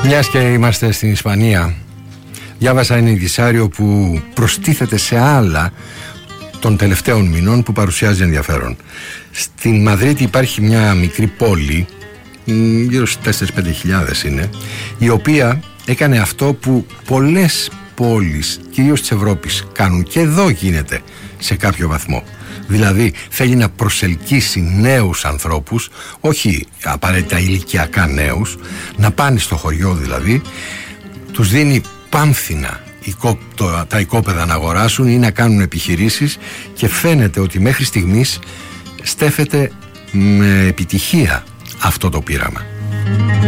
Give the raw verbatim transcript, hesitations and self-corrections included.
Μιας και είμαστε στην Ισπανία, διάβασα ένα ειδησάριο που προστίθεται σε άλλα των τελευταίων μηνών που παρουσιάζει ενδιαφέρον. Στην Μαδρίτη υπάρχει μια μικρή πόλη, γύρω στις τέσσερις με πέντε χιλιάδες είναι, η οποία έκανε αυτό που πολλές πόλεις, κυρίως της Ευρώπης, κάνουν, και εδώ γίνεται σε κάποιο βαθμό. Δηλαδή θέλει να προσελκύσει νέους ανθρώπους, όχι απαραίτητα ηλικιακά νέους, να πάνε στο χωριό δηλαδή, τους δίνει πάμφθηνα τα οικόπεδα να αγοράσουν ή να κάνουν επιχειρήσεις, και φαίνεται ότι μέχρι στιγμής στέφεται με επιτυχία αυτό το πείραμα.